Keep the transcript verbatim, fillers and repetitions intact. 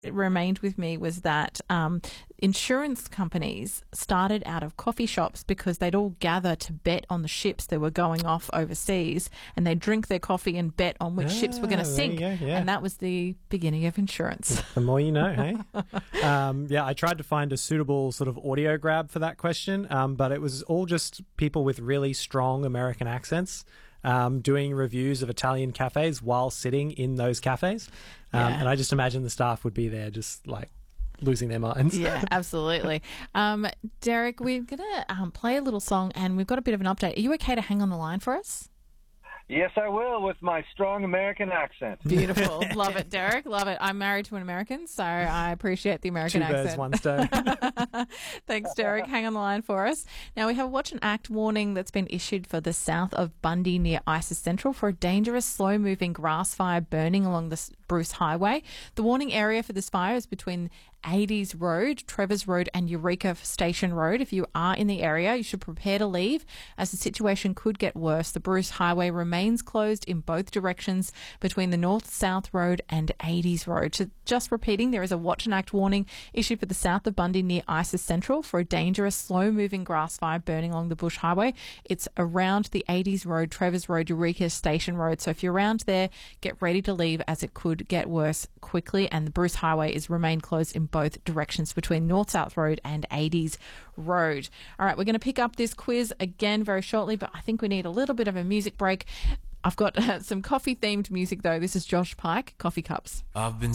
remained with me was that um, insurance companies started out of coffee shops because they'd all gather to bet on the ships that were going off overseas, and they'd drink their coffee and bet on which ah, ships were going to sink. Go, yeah. And that was the beginning of insurance. The more you know, hey? um, yeah, I tried to find a suitable sort of audio grab for that question, um, but it was all just people with really strong American accents. Um, doing reviews of Italian cafes while sitting in those cafes. Um, yeah. And I just imagine the staff would be there just like losing their minds. Yeah, absolutely. Um, Derek, we're going to um, play a little song and we've got a bit of an update. Are you okay to hang on the line for us? Yes, I will, with my strong American accent. Beautiful. Love it, Derek. Love it. I'm married to an American, so I appreciate the American Two accent. birds, one stone. Thanks, Derek. Hang on the line for us. Now, we have a watch and act warning that's been issued for the south of Bundy near Isis Central for a dangerous, slow-moving grass fire burning along the Bruce Highway. The warning area for this fire is between eighties Road, Trevors Road and Eureka Station Road. If you are in the area, you should prepare to leave as the situation could get worse. The Bruce Highway remains closed in both directions between the North-South Road and eighties Road. So just repeating, there is a watch and act warning issued for the south of Bundy near Isis Central for a dangerous, slow-moving grass fire burning along the Bush Highway. It's around the eighties Road, Trevors Road, Eureka Station Road. So if you're around there, get ready to leave as it could get worse quickly. And the Bruce Highway is remain closed in both directions between North-South Road and eighties Road. All right, we're going to pick up this quiz again very shortly, but I think we need a little bit of a music break. I've got uh, some coffee-themed music, though. This is Josh Pike, Coffee Cups. I've been